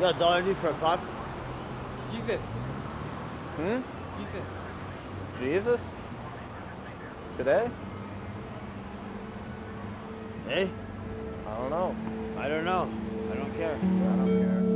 got $1.90 for a cock? Jesus. Hmm? Jesus. Jesus? Today? Hey? I don't know. I don't know. I don't care. I don't care.